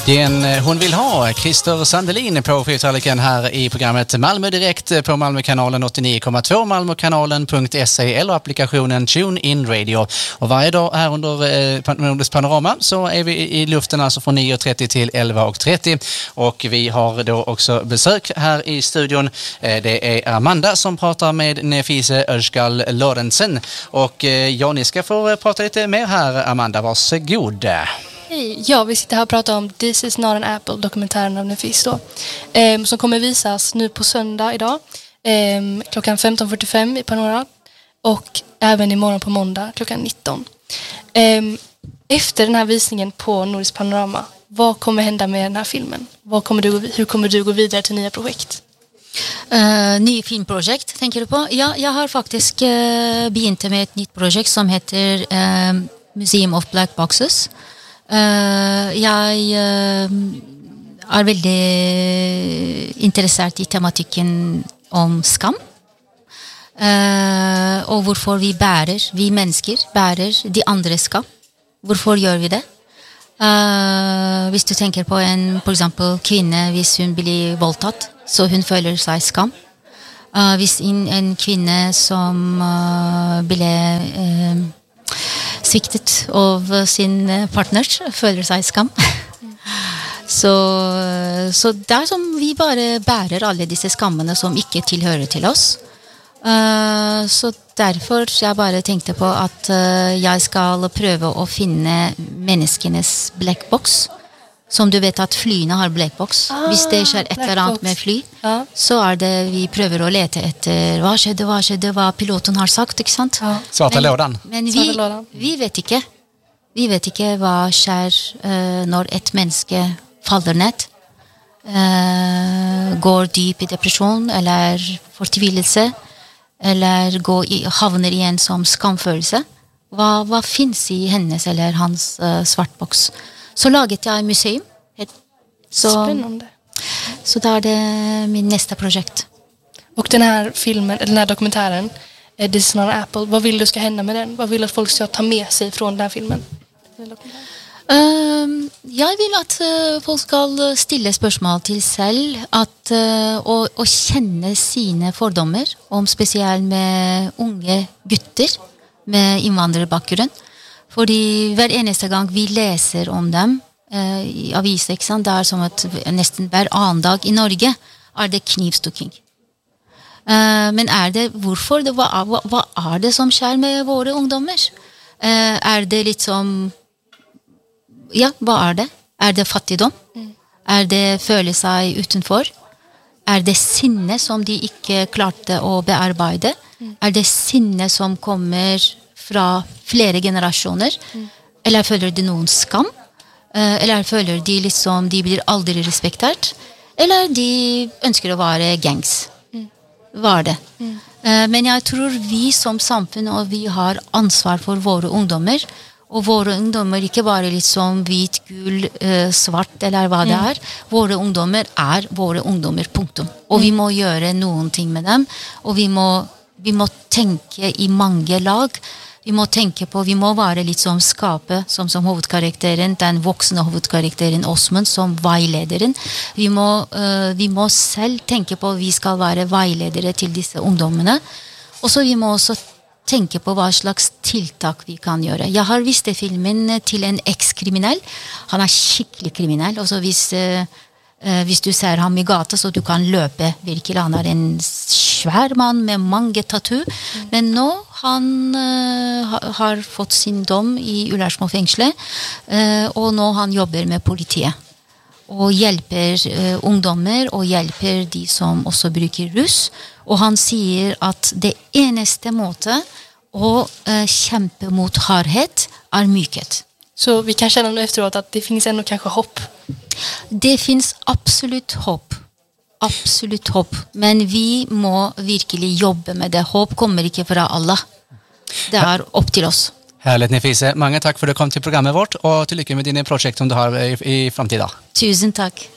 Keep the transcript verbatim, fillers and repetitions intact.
Den hon vill ha, Christer Sandelin på skivtallriken här i programmet Malmö Direkt på Malmökanalen åttionio komma två, malmökanalen punkt se eller applikationen TuneIn Radio. Och varje dag här under eh, Nordisk Panorama så är vi i luften alltså från nio trettio till elva trettio. Och vi har då också besök här i studion. Eh, det är Amanda som pratar med Nefise Özgal Lorentzen. Och eh, ja, ni ska få prata lite mer här, Amanda. Varsågod. Hej, ja, vi sitter här och pratar om This is not an apple, dokumentären av Nefise då, eh, som kommer visas nu på söndag idag eh, klockan femton fyrtiofem i Panorama och även imorgon på måndag klockan nitton. Eh, efter den här visningen på Nordisk Panorama, vad kommer hända med den här filmen? Vad kommer du, hur kommer du gå vidare till nya projekt? Uh, ny filmprojekt, tänker du på? Ja, jeg har faktisk uh, begynt med et nytt projekt som heter uh, Museum of Black Boxes. Uh, jeg uh, er veldig interessert i tematikken om skam. Uh, og hvorfor vi bærer, vi mennesker bærer de andre skam. Hvorfor gjør vi det? Uh, hvis du tenker på en, for eksempel, kvinne, hvis hun blir voldtatt, så hun føler seg skam. Uh, hvis en, en kvinne som uh, ble uh, sviktet av sin partner, føler seg skam. så, så det er som vi bare bærer alle disse skammene som ikke tilhører til oss. Uh, så derfor jeg bare tenkte på at uh, jeg skal prøve å finne menneskenes black box. Som du vet at flyene har black box. Ah, Hvis det skjer et eller annet med fly, ja. Så er det vi prøver å lete etter hva skjedde, hva skjedde, hva piloten har sagt, ikke sant? Ja. Svarte lådan. Men vi, vi vet ikke. Vi vet ikke hva skjer uh, når et menneske faller ned. Uh, går dyp i depresjon, eller fortvilelse, eller går i, havner igjen som skamfølelse. Hva, hva finnes i hennes eller hans uh, svartboks? Så laget jeg museum. Så, Spännande. Så det är det min nästa projekt. Och den här filmen, den här dokumentären, This is not an apple, vad vill du ska hända med den? Vad vill du att folk ska ta med sig från den här filmen? Um, jeg vil at uh, folk skal stille spørsmål til selv at, uh, og, og kjenne sine fordommer, om spesielt med unge gutter med innvandrerbakgrunn. Fordi hver eneste gang vi leser om dem uh, i aviser, ikke sant? Det er som at nesten hver annen dag i Norge er det knivstukking. Uh, men er det, hvorfor? Det, hva, hva, hva er det som skjer med våre ungdommer? Uh, er det litt som Ja, hva er det? Er det fattigdom? Mm. Er det føle seg utenfor? Er det sinne som de ikke klarte å bearbeide? Mm. Er det sinne som kommer fra flere generasjoner? Mm. Eller føler de noen skam? Uh, eller føler de liksom de blir aldri respektert? Eller de ønsker å være gangs? Mm. Hva er det? Mm. Uh, men jeg tror vi som samfunn og vi har ansvar for våre ungdommer. Og våre ungdommer, ikke bare litt som hvit, gul, uh, svart eller hva det er. Våre ungdommer er våre ungdommer, punktum. Og vi må gjøre noen ting med dem. Og vi må, vi må tenke i mange lag. Vi må tenke på, vi må være litt som skapet, som som hovedkarakteren, den voksne hovedkarakteren Osmund, som veilederen. Vi må, uh, vi må selv tenke på, vi skal være veiledere til disse ungdommene. Og så vi må også tenke på hva slags tiltak vi kan gjøre. Jeg har vist filmen til en eks-kriminell. Han er skikkelig kriminell. Og så hvis, uh, hvis du ser ham i gata, så du kan løpe virkelig. Han er en svær mann med mange tattoo. Mm. Men nå han uh, har fått sin dom i Ullersmo fengsel, uh, og nå han jobber med politiet. Og hjelper uh, ungdommer, og hjelper de som også bruker rus. Og han sier at det eneste måte å uh, kjempe mot hardhet er mykhet. Så vi kan känna nu efteråt att det finns ändå kanske hopp? Det finns absolutt hopp. Absolutt hopp. Men vi må virkelig jobbe med det. Hopp kommer ikke fra alla. Det er opp til oss. Härligt, Nefise. Mange takk for at du kom til programmet vårt, og til lykke med dine projekt som du har i, i framtida. Tusen takk.